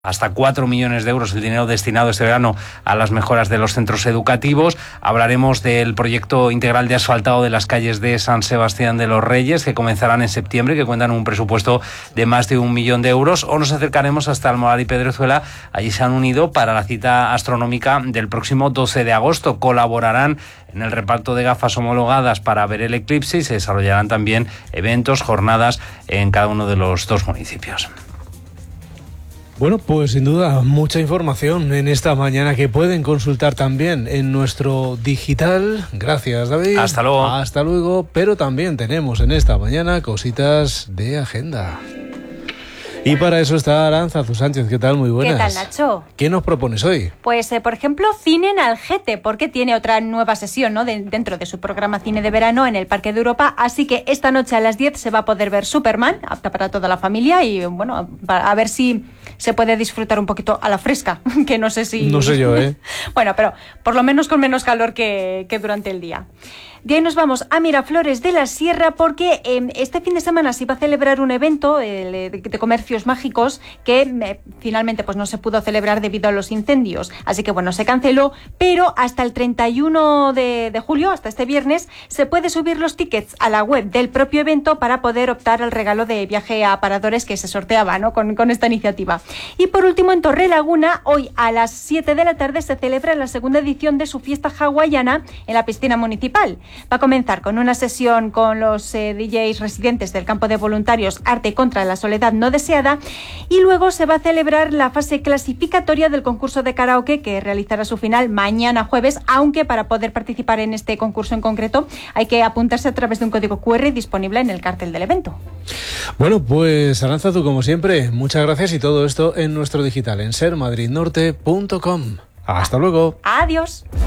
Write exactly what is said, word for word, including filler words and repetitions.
Hasta cuatro millones de euros el dinero destinado este verano a las mejoras de los centros educativos. Hablaremos del proyecto integral de asfaltado de las calles de San Sebastián de los Reyes, que comenzarán en septiembre, que cuentan un presupuesto de más de un millón de euros. O nos acercaremos hasta Almoral y Pedrezuela. Allí se han unido para la cita astronómica del próximo doce de agosto. Colaborarán en el reparto de gafas homologadas para ver el eclipse y se desarrollarán también eventos, jornadas en cada uno de los dos municipios. Bueno, pues sin duda mucha información en esta mañana que pueden consultar también en nuestro digital. Gracias, David. Hasta luego. Hasta luego, pero también tenemos en esta mañana cositas de agenda. Y para eso está Arantzazu Sánchez. ¿Qué tal? Muy buenas. ¿Qué tal, Nacho? ¿Qué nos propones hoy? Pues, eh, por ejemplo, cine en Algete, porque tiene otra nueva sesión, ¿no? De, dentro de su programa Cine de Verano en el Parque de Europa. Así que esta noche a las diez se va a poder ver Superman, apta para toda la familia. Y, bueno, para, a ver si se puede disfrutar un poquito a la fresca, que no sé si... No sé yo, ¿eh? Bueno, pero por lo menos con menos calor que, que durante el día. De ahí nos vamos a Miraflores de la Sierra porque eh, este fin de semana se iba a celebrar un evento eh, de, de comercios mágicos que eh, finalmente pues no se pudo celebrar debido a los incendios. Así que bueno, se canceló, pero hasta el treinta y uno de, de julio, hasta este viernes, se puede subir los tickets a la web del propio evento para poder optar al regalo de viaje a Paradores que se sorteaba, ¿no? con, con esta iniciativa. Y por último, en Torrelaguna, hoy a las siete de la tarde se celebra la segunda edición de su fiesta hawaiana en la piscina municipal. Va a comenzar con una sesión con los eh, D Js residentes del campo de voluntarios Arte contra la Soledad No Deseada y luego se va a celebrar la fase clasificatoria del concurso de karaoke que realizará su final mañana jueves, aunque para poder participar en este concurso en concreto hay que apuntarse a través de un código cu erre disponible en el cartel del evento. Bueno, pues Arantzazu, como siempre, muchas gracias y todo esto en nuestro digital en ser madrid norte punto com. Hasta luego. Adiós.